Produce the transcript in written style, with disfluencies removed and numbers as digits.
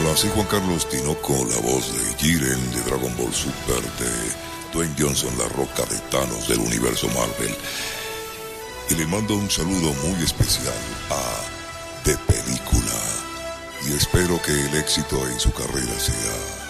Así Juan Carlos Tinoco, la voz de Jiren de Dragon Ball Super, de Dwayne Johnson, la roca de Thanos del universo Marvel. Y le mando un saludo muy especial a De Película. Y espero que el éxito en su carrera sea